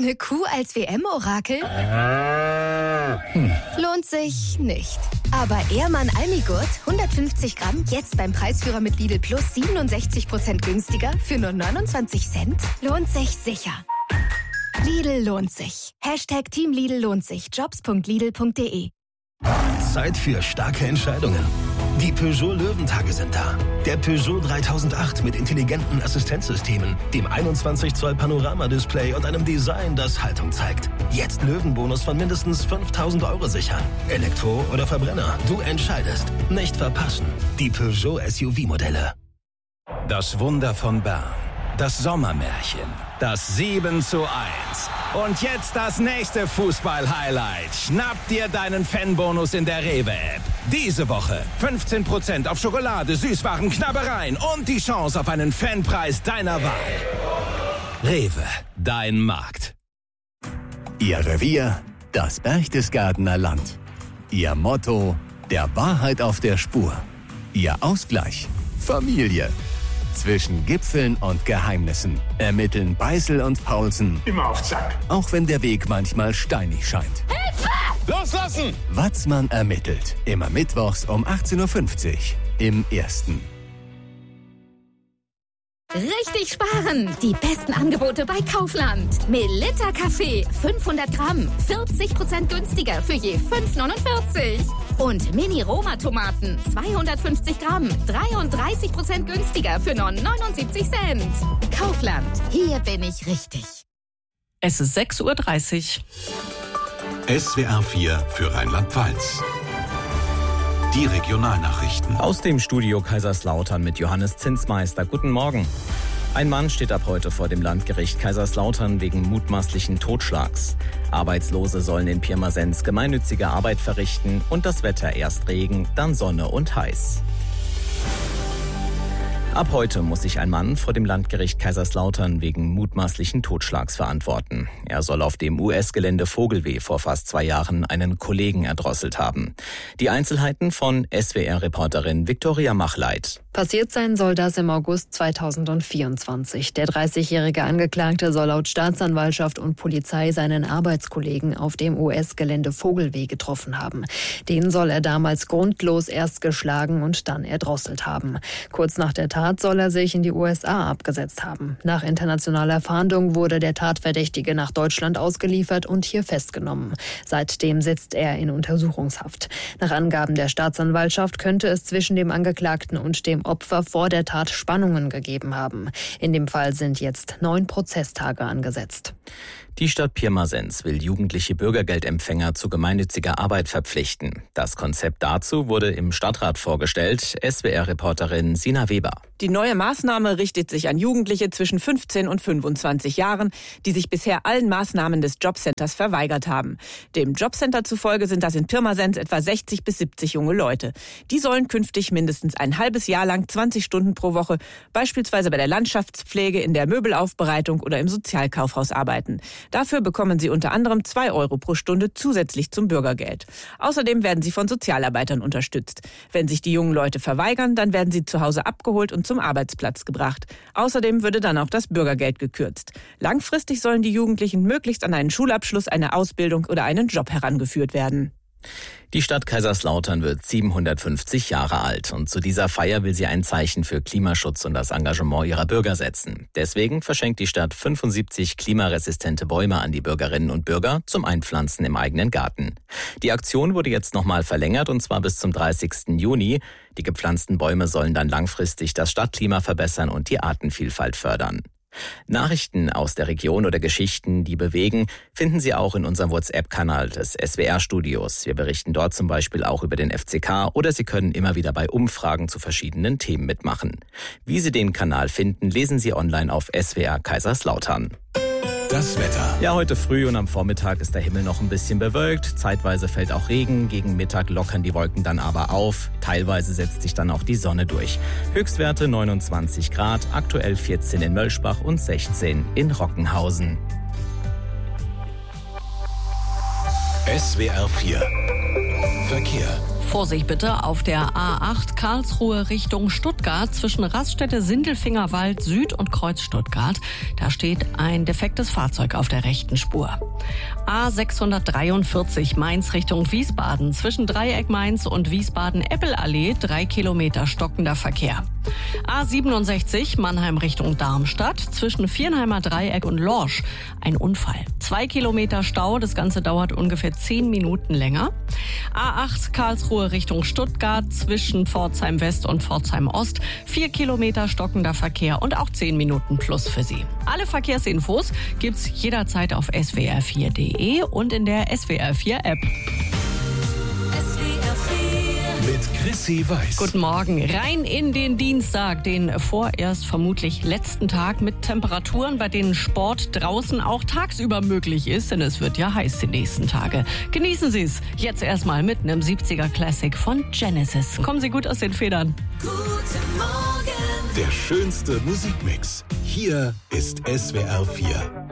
Eine Kuh als WM-Orakel? Lohnt sich nicht. Aber Ehrmann Almigurt, 150 Gramm, jetzt beim Preisführer mit Lidl Plus 67% günstiger für nur 29 Cent? Lohnt sich sicher. Lidl lohnt sich. Hashtag Team Lidl lohnt sich. Jobs.lidl.de. Zeit für starke Entscheidungen. Die Peugeot Löwentage sind da. Der Peugeot 3008 mit intelligenten Assistenzsystemen, dem 21 Zoll Panoramadisplay und einem Design, das Haltung zeigt. Jetzt Löwenbonus von mindestens 5.000 € sichern. Elektro oder Verbrenner, du entscheidest. Nicht verpassen. Die Peugeot SUV-Modelle. Das Wunder von Bern. Das Sommermärchen. Das 7:1. Und jetzt das nächste Fußball-Highlight. Schnapp dir deinen Fanbonus in der Rewe-App. Diese Woche 15% auf Schokolade, Süßwaren, Knabbereien und die Chance auf einen Fanpreis deiner Wahl. Rewe, dein Markt. Ihr Revier, das Berchtesgadener Land. Ihr Motto, der Wahrheit auf der Spur. Ihr Ausgleich, Familie. Zwischen Gipfeln und Geheimnissen ermitteln Beißel und Paulsen. Immer auf Zack. Auch wenn der Weg manchmal steinig scheint. Hilfe! Loslassen! Watzmann ermittelt. Immer mittwochs um 18:50 Uhr im Ersten. Richtig sparen! Die besten Angebote bei Kaufland. Melitta Kaffee, 500 Gramm, 40% günstiger für je 5,49. Und Mini-Roma-Tomaten, 250 Gramm, 33% günstiger für nur 79 Cent. Kaufland, hier bin ich richtig. Es ist 6:30 Uhr. SWR 4 für Rheinland-Pfalz. Die Regionalnachrichten. Aus dem Studio Kaiserslautern mit Johannes Zinsmeister. Guten Morgen. Ein Mann steht ab heute vor dem Landgericht Kaiserslautern wegen mutmaßlichen Totschlags. Arbeitslose sollen in Pirmasens gemeinnützige Arbeit verrichten und das Wetter erst Regen, dann Sonne und heiß. Ab heute muss sich ein Mann vor dem Landgericht Kaiserslautern wegen mutmaßlichen Totschlags verantworten. Er soll auf dem US-Gelände Vogelweh vor fast 2 Jahren einen Kollegen erdrosselt haben. Die Einzelheiten von SWR-Reporterin Viktoria Machleit. Passiert sein soll das im August 2024. Der 30-jährige Angeklagte soll laut Staatsanwaltschaft und Polizei seinen Arbeitskollegen auf dem US-Gelände Vogelweh getroffen haben. Den soll er damals grundlos erst geschlagen und dann erdrosselt haben. Kurz nach der Tat soll er sich in die USA abgesetzt haben. Nach internationaler Fahndung wurde der Tatverdächtige nach Deutschland ausgeliefert und hier festgenommen. Seitdem sitzt er in Untersuchungshaft. Nach Angaben der Staatsanwaltschaft könnte es zwischen dem Angeklagten und dem Opfer vor der Tat Spannungen gegeben haben. In dem Fall sind jetzt 9 Prozesstage angesetzt. Die Stadt Pirmasens will jugendliche Bürgergeldempfänger zu gemeinnütziger Arbeit verpflichten. Das Konzept dazu wurde im Stadtrat vorgestellt. SWR-Reporterin Sina Weber. Die neue Maßnahme richtet sich an Jugendliche zwischen 15 und 25 Jahren, die sich bisher allen Maßnahmen des Jobcenters verweigert haben. Dem Jobcenter zufolge sind das in Pirmasens etwa 60 bis 70 junge Leute. Die sollen künftig mindestens ein halbes Jahr lang 20 Stunden pro Woche, beispielsweise bei der Landschaftspflege, in der Möbelaufbereitung oder im Sozialkaufhaus arbeiten. Dafür bekommen sie unter anderem 2 € pro Stunde zusätzlich zum Bürgergeld. Außerdem werden sie von Sozialarbeitern unterstützt. Wenn sich die jungen Leute verweigern, dann werden sie zu Hause abgeholt und zum Arbeitsplatz gebracht. Außerdem würde dann auch das Bürgergeld gekürzt. Langfristig sollen die Jugendlichen möglichst an einen Schulabschluss, eine Ausbildung oder einen Job herangeführt werden. Die Stadt Kaiserslautern wird 750 Jahre alt und zu dieser Feier will sie ein Zeichen für Klimaschutz und das Engagement ihrer Bürger setzen. Deswegen verschenkt die Stadt 75 klimaresistente Bäume an die Bürgerinnen und Bürger zum Einpflanzen im eigenen Garten. Die Aktion wurde jetzt nochmal verlängert und zwar bis zum 30. Juni. Die gepflanzten Bäume sollen dann langfristig das Stadtklima verbessern und die Artenvielfalt fördern. Nachrichten aus der Region oder Geschichten, die bewegen, finden Sie auch in unserem WhatsApp-Kanal des SWR-Studios. Wir berichten dort zum Beispiel auch über den FCK oder Sie können immer wieder bei Umfragen zu verschiedenen Themen mitmachen. Wie Sie den Kanal finden, lesen Sie online auf SWR Kaiserslautern. Das Wetter. Ja, heute früh und am Vormittag ist der Himmel noch ein bisschen bewölkt. Zeitweise fällt auch Regen. Gegen Mittag lockern die Wolken dann aber auf. Teilweise setzt sich dann auch die Sonne durch. Höchstwerte 29 Grad, aktuell 14 in Mölschbach und 16 in Rockenhausen. SWR 4 Verkehr. Vorsicht bitte auf der A8 Karlsruhe Richtung Stuttgart zwischen Raststätte Sindelfingerwald Süd und Kreuz Stuttgart. Da steht ein defektes Fahrzeug auf der rechten Spur. A643 Mainz Richtung Wiesbaden zwischen Dreieck Mainz und Wiesbaden-Eppelallee 3 Kilometer stockender Verkehr. A67 Mannheim Richtung Darmstadt zwischen Viernheimer Dreieck und Lorsch. Ein Unfall. 2 Kilometer Stau, das Ganze dauert ungefähr 10 Minuten länger. A8 Karlsruhe Richtung Stuttgart zwischen Pforzheim West und Pforzheim Ost. 4 Kilometer stockender Verkehr und auch 10 Minuten plus für Sie. Alle Verkehrsinfos gibt's jederzeit auf swr4.de und in der SWR4 App. Mit Chrissy Weiß. Guten Morgen. Rein in den Dienstag, den vorerst vermutlich letzten Tag mit Temperaturen, bei denen Sport draußen auch tagsüber möglich ist, denn es wird ja heiß die nächsten Tage. Genießen Sie es jetzt erstmal mit einem 70er Classic von Genesis. Kommen Sie gut aus den Federn. Der schönste Musikmix. Hier ist SWR4.